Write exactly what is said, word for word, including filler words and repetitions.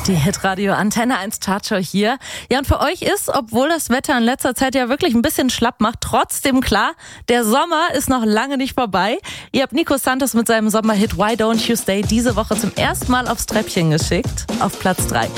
Die Hitradio Antenne eins Chartshow hier. Ja, und für euch ist, obwohl das Wetter in letzter Zeit ja wirklich ein bisschen schlapp macht, trotzdem klar, der Sommer ist noch lange nicht vorbei. Ihr habt Nico Santos mit seinem Sommerhit Why Don't You Stay diese Woche zum ersten Mal aufs Treppchen geschickt. Auf Platz drei.